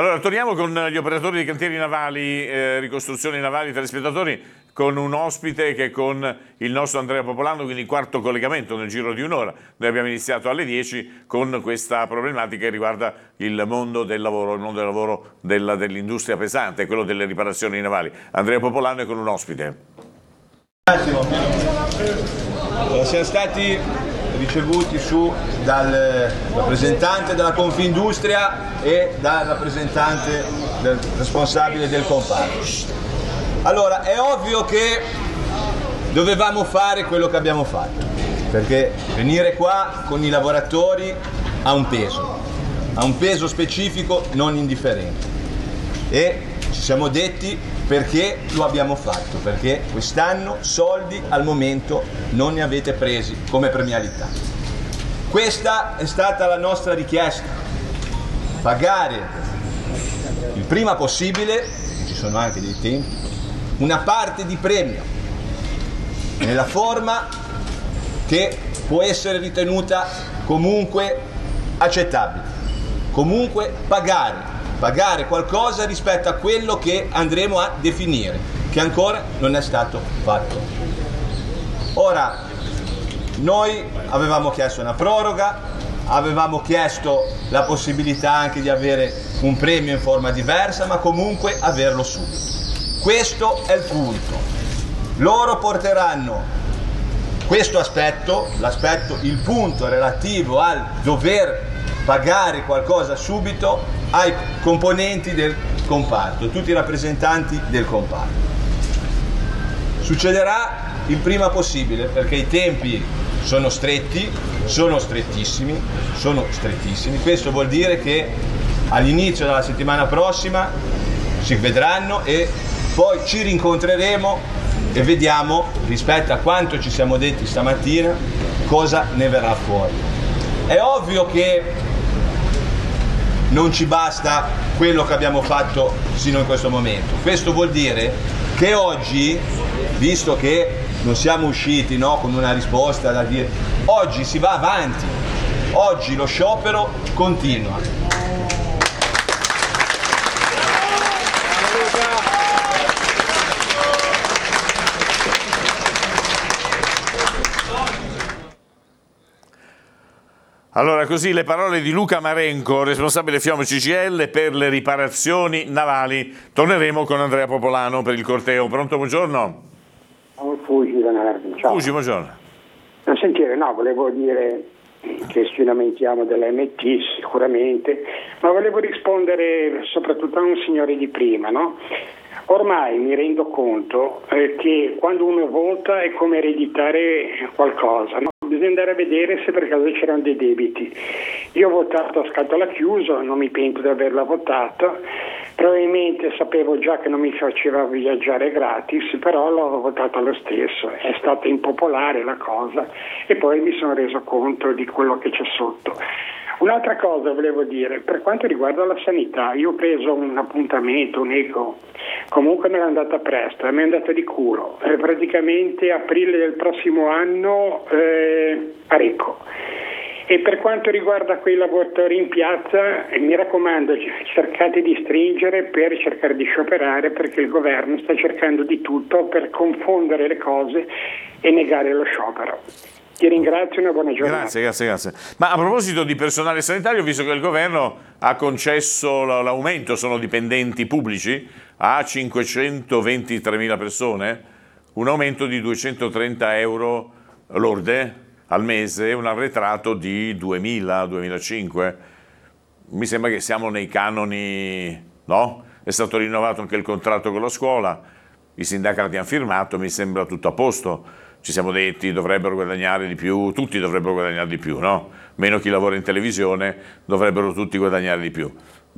Allora, torniamo con gli operatori dei cantieri navali, ricostruzioni navali, telespettatori, con un ospite che è con il nostro Andrea Popolano, quindi il quarto collegamento nel giro di un'ora. Noi abbiamo iniziato alle 10 con questa problematica che riguarda il mondo del lavoro, dell'industria pesante, quello delle riparazioni navali. Andrea Popolano è con un ospite. Un attimo. Siamo stati ricevuti dal rappresentante della Confindustria e dal rappresentante del responsabile del comparto. Allora, è ovvio che dovevamo fare quello che abbiamo fatto, perché venire qua con i lavoratori ha un peso specifico non indifferente, e ci siamo detti perché lo abbiamo fatto, perché quest'anno soldi al momento non ne avete presi come premialità. Questa è stata la nostra richiesta: pagare il prima possibile, ci sono anche dei tempi, una parte di premio nella forma che può essere ritenuta comunque accettabile, comunque pagare qualcosa rispetto a quello che andremo a definire, che ancora non è stato fatto. Ora, noi avevamo chiesto una proroga, avevamo chiesto la possibilità anche di avere un premio in forma diversa, ma comunque averlo subito. Questo è il punto. Loro porteranno questo aspetto, il punto relativo al dover pagare qualcosa subito ai componenti del comparto, tutti i rappresentanti del comparto. Succederà il prima possibile, perché i tempi sono stretti, sono strettissimi. Questo vuol dire che all'inizio della settimana prossima si vedranno e poi ci rincontreremo e vediamo, rispetto a quanto ci siamo detti stamattina, cosa ne verrà fuori. È ovvio che non ci basta quello che abbiamo fatto sino in questo momento. Questo vuol dire che oggi, visto che non siamo usciti con una risposta da dire, oggi si va avanti, oggi lo sciopero continua. Allora, così le parole di Luca Marenco, responsabile FIOM CGIL per le riparazioni navali. Torneremo con Andrea Popolano per il corteo. Pronto, buongiorno? Fugi, ciao. Fugi, buongiorno. Sentire, volevo dire che ci lamentiamo dell'MT sicuramente, ma volevo rispondere soprattutto a un signore di prima, no? Ormai mi rendo conto che quando uno vota è come ereditare qualcosa, no? Bisogna andare a vedere se per caso c'erano dei debiti. Io ho votato a scatola chiusa, non mi pento di averla votata, probabilmente sapevo già che non mi faceva viaggiare gratis, però l'ho votata lo stesso, è stata impopolare la cosa e poi mi sono reso conto di quello che c'è sotto. Un'altra cosa volevo dire, per quanto riguarda la sanità, io ho preso un appuntamento, un eco, comunque me l'è andata presto, mi è andata di culo, praticamente aprile del prossimo anno a Recco. E per quanto riguarda quei lavoratori in piazza, mi raccomando, cercate di stringere per cercare di scioperare, perché il governo sta cercando di tutto per confondere le cose e negare lo sciopero. Ti ringrazio e una buona giornata. Grazie. Ma a proposito di personale sanitario, visto che il governo ha concesso l'aumento, sono dipendenti pubblici, a 523.000 persone, un aumento di 230 euro lorde al mese, un arretrato di 2.000-2.500. Mi sembra che siamo nei canoni, no? È stato rinnovato anche il contratto con la scuola, i sindacati hanno firmato, mi sembra tutto a posto. Ci siamo detti dovrebbero guadagnare di più, tutti dovrebbero guadagnare di più, no? Meno chi lavora in televisione, dovrebbero tutti guadagnare di più.